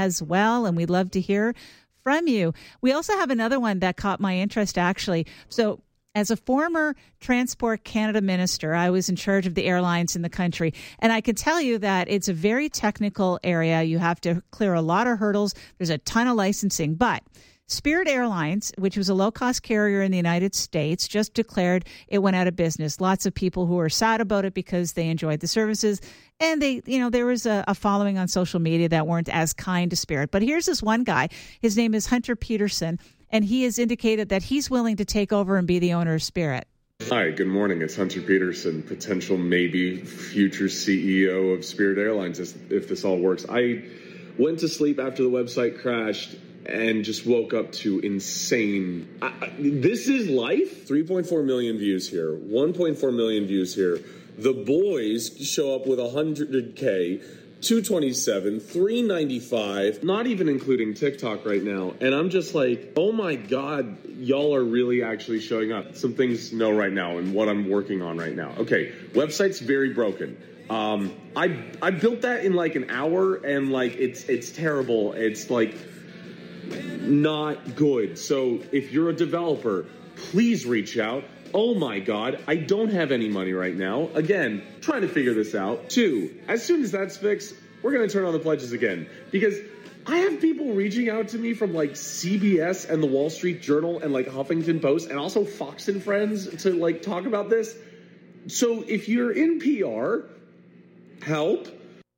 as well, and we'd love to hear from you. We also have another one that caught my interest, actually. So as a former Transport Canada minister, I was in charge of the airlines in the country. And I can tell you that it's a very technical area. You have to clear a lot of hurdles. There's a ton of licensing. But Spirit Airlines, which was a low-cost carrier in the United States, just declared it went out of business. Lots of people who were sad about it because they enjoyed the services. And there was a following on social media that weren't as kind to Spirit. But here's this one guy. His name is Hunter Peterson. And he has indicated that he's willing to take over and be the owner of Spirit. Hi, good morning. It's Hunter Peterson, potential maybe future CEO of Spirit Airlines if this all works. I went to sleep after the website crashed and just woke up to insane. This is life. 3.4 million views here, 1.4 million views here. The boys show up with 100K. 227, 395, not even including TikTok right now. And I'm just like, oh my God, y'all are really actually showing up. Some things to know right now and what I'm working on right now. Okay, website's very broken. I built that in like an hour and like it's terrible. It's like not good. So if you're a developer, please reach out. Oh my God, I don't have any money right now. Again, trying to figure this out. 2, as soon as that's fixed, we're going to turn on the pledges again. Because I have people reaching out to me from like CBS and the Wall Street Journal and like Huffington Post and also Fox and Friends to like talk about this. So if you're in PR, help.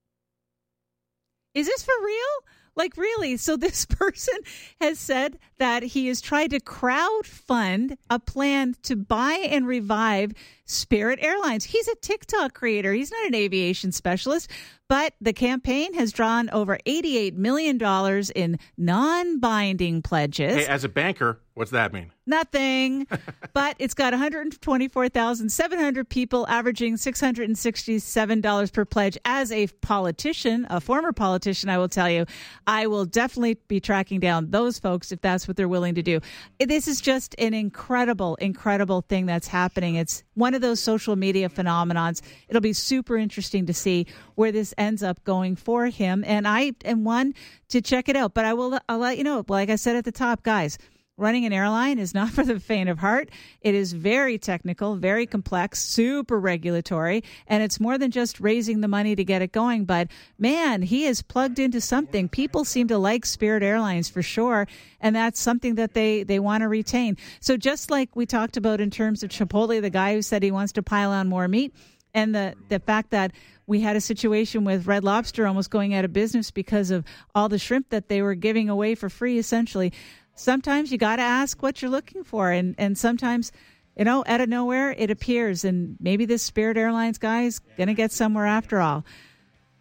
Is this for real? Like, really? So this person has said that he has tried to crowdfund a plan to buy and revive Spirit Airlines. He's a TikTok creator. He's not an aviation specialist, but the campaign has drawn over $88 million in non-binding pledges. Hey, as a banker, what's that mean? Nothing. But it's got 124,700 people, averaging $667 per pledge. As a politician, a former politician, I will tell you, I will definitely be tracking down those folks if that's what they're willing to do. This is just an incredible, incredible thing that's happening. It's one of those social media phenomenons. It'll be super interesting to see where this ends up going for him. And I am one to check it out. But I'll let you know, like I said at the top, guys, running an airline is not for the faint of heart. It is very technical, very complex, super regulatory, and it's more than just raising the money to get it going. But man, he is plugged into something. People seem to like Spirit Airlines for sure, and that's something that they want to retain. So just like we talked about in terms of Chipotle, the guy who said he wants to pile on more meat, and the fact that we had a situation with Red Lobster almost going out of business because of all the shrimp that they were giving away for free, essentially. Sometimes you got to ask what you're looking for. And sometimes, out of nowhere, it appears. And maybe this Spirit Airlines guy is going to get somewhere after all.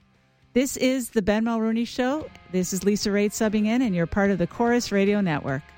This is the Ben Mulrooney Show. This is Lisa Raitt subbing in, and you're part of the Chorus Radio Network.